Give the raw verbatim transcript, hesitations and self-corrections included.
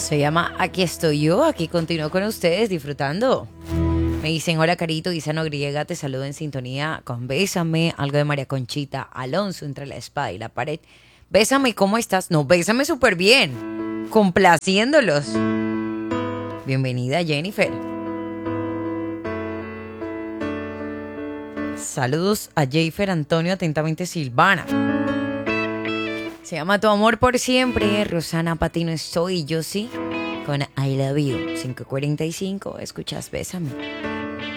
Se llama Aquí estoy yo, aquí continúo con ustedes disfrutando. Me dicen, hola Carito, Isa Noriega, te saludo en sintonía con Bésame, algo de María Conchita Alonso, entre la espada y la pared. Bésame, ¿cómo estás? No, bésame súper bien, complaciéndolos. Bienvenida Jennifer. Saludos a Jennifer Antonio, atentamente Silvana. Se llama Tu amor por siempre, Rosana Patino estoy, yo sí, con I love you. cinco cuarenta y cinco, escuchas Bésame.